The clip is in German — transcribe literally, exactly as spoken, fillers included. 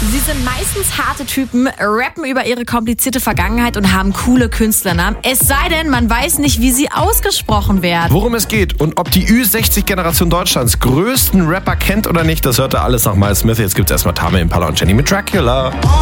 Sie sind meistens harte Typen, rappen über ihre komplizierte Vergangenheit und haben coole Künstlernamen. Es sei denn, man weiß nicht, wie sie ausgesprochen werden. Worum es geht und ob die Ü sechzig Generation Deutschlands größten Rapper kennt oder nicht, das hört ihr alles nach Miles Smith. Jetzt gibt's erstmal Tame Impala und Jenny mit Dracula.